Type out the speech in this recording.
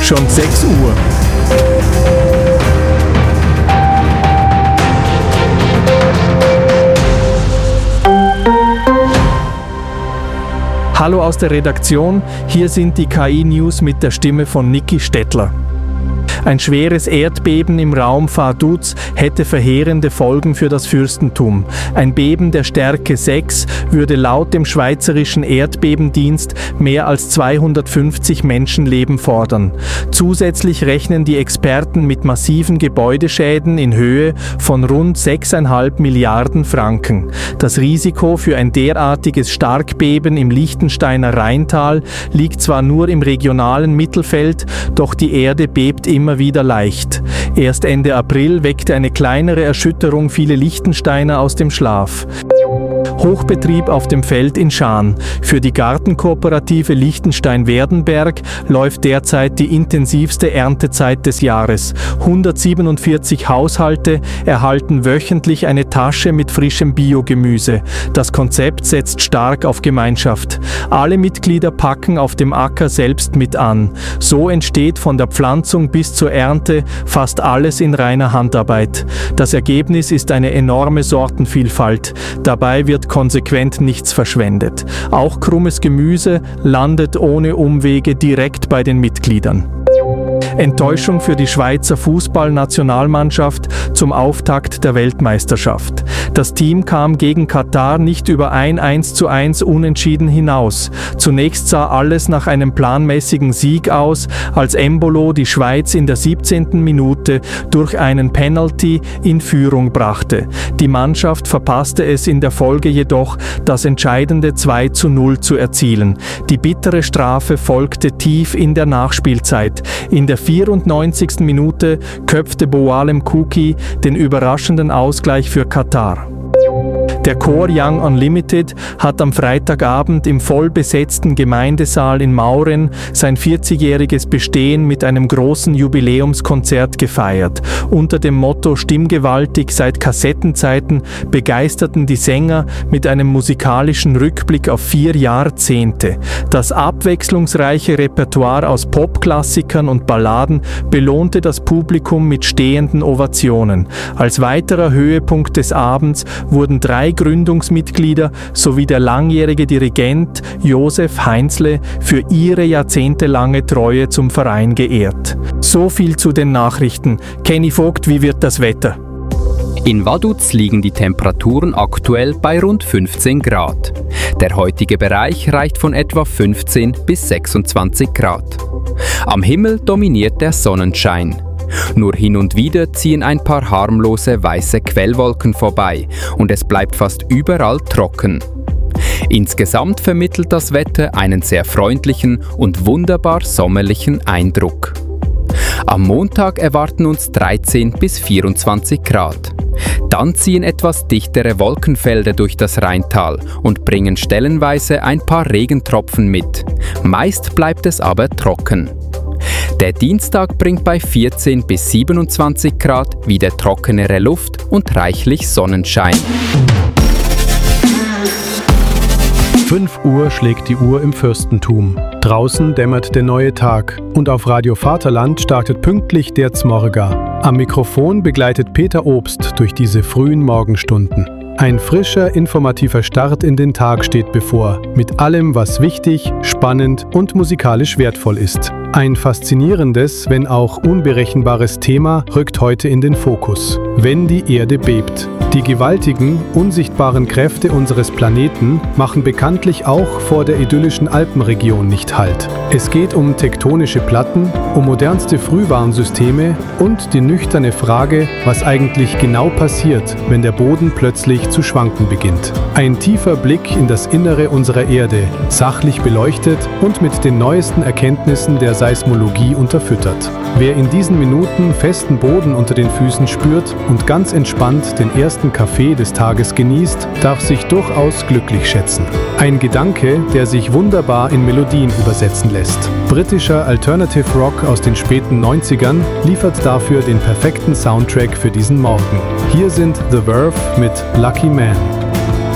schon 6 Uhr. Hallo aus der Redaktion, hier sind die KI-News mit der Stimme von Niki Stettler. Ein schweres Erdbeben im Raum Vaduz hätte verheerende Folgen für das Fürstentum. Ein Beben der Stärke 6 würde laut dem Schweizerischen Erdbebendienst mehr als 250 Menschenleben fordern. Zusätzlich rechnen die Experten mit massiven Gebäudeschäden in Höhe von rund 6,5 Milliarden Franken. Das Risiko für ein derartiges Starkbeben im Liechtensteiner Rheintal liegt zwar nur im regionalen Mittelfeld, doch die Erde bebt immer wieder leicht. Erst Ende April weckte eine kleinere Erschütterung viele Liechtensteiner aus dem Schlaf. Hochbetrieb auf dem Feld in Schaan. Für die Gartenkooperative Liechtenstein-Werdenberg läuft derzeit die intensivste Erntezeit des Jahres. 147 Haushalte erhalten wöchentlich eine Tasche mit frischem Biogemüse. Das Konzept setzt stark auf Gemeinschaft. Alle Mitglieder packen auf dem Acker selbst mit an. So entsteht von der Pflanzung bis zur Ernte fast alles in reiner Handarbeit. Das Ergebnis ist eine enorme Sortenvielfalt. Dabei wird konsequent nichts verschwendet. Auch krummes Gemüse landet ohne Umwege direkt bei den Mitgliedern. Enttäuschung für die Schweizer Fußballnationalmannschaft zum Auftakt der Weltmeisterschaft. Das Team kam gegen Katar nicht über ein 1:1 Unentschieden hinaus. Zunächst sah alles nach einem planmäßigen Sieg aus, als Embolo die Schweiz in der 17. Minute durch einen Penalty in Führung brachte. Die Mannschaft verpasste es in der Folge jedoch, das entscheidende 2:0 zu erzielen. Die bittere Strafe folgte tief in der Nachspielzeit. In der 94. Minute köpfte Boalem Kuki den überraschenden Ausgleich für Katar. Der Chor Young Unlimited hat am Freitagabend im vollbesetzten Gemeindesaal in Mauren sein 40-jähriges Bestehen mit einem großen Jubiläumskonzert gefeiert. Unter dem Motto Stimmgewaltig seit Kassettenzeiten begeisterten die Sänger mit einem musikalischen Rückblick auf 4 Jahrzehnte. Das abwechslungsreiche Repertoire aus Popklassikern und Balladen belohnte das Publikum mit stehenden Ovationen. Als weiterer Höhepunkt des Abends wurden 3 Gründungsmitglieder sowie der langjährige Dirigent Josef Heinzle für ihre jahrzehntelange Treue zum Verein geehrt. So viel zu den Nachrichten. Kenny Vogt, wie wird das Wetter? In Vaduz liegen die Temperaturen aktuell bei rund 15 Grad. Der heutige Bereich reicht von etwa 15 bis 26 Grad. Am Himmel dominiert der Sonnenschein. Nur hin und wieder ziehen ein paar harmlose weiße Quellwolken vorbei und es bleibt fast überall trocken. Insgesamt vermittelt das Wetter einen sehr freundlichen und wunderbar sommerlichen Eindruck. Am Montag erwarten uns 13 bis 24 Grad. Dann ziehen etwas dichtere Wolkenfelder durch das Rheintal und bringen stellenweise ein paar Regentropfen mit. Meist bleibt es aber trocken. Der Dienstag bringt bei 14 bis 27 Grad wieder trockenere Luft und reichlich Sonnenschein. 5 Uhr schlägt die Uhr im Fürstentum. Draußen dämmert der neue Tag und auf Radio Vaterland startet pünktlich der Zmorga. Am Mikrofon begleitet Peter Obst durch diese frühen Morgenstunden. Ein frischer, informativer Start in den Tag steht bevor, mit allem, was wichtig, spannend und musikalisch wertvoll ist. Ein faszinierendes, wenn auch unberechenbares Thema rückt heute in den Fokus. Wenn die Erde bebt. Die gewaltigen, unsichtbaren Kräfte unseres Planeten machen bekanntlich auch vor der idyllischen Alpenregion nicht Halt. Es geht um tektonische Platten, um modernste Frühwarnsysteme und die nüchterne Frage, was eigentlich genau passiert, wenn der Boden plötzlich zu schwanken beginnt. Ein tiefer Blick in das Innere unserer Erde, sachlich beleuchtet und mit den neuesten Erkenntnissen der Seismologie unterfüttert. Wer in diesen Minuten festen Boden unter den Füßen spürt und ganz entspannt den ersten Kaffee des Tages genießt, darf sich durchaus glücklich schätzen. Ein Gedanke, der sich wunderbar in Melodien übersetzen lässt. Britischer Alternative Rock aus den späten 90ern liefert dafür den perfekten Soundtrack für diesen Morgen. Hier sind The Verve mit Lucky Man.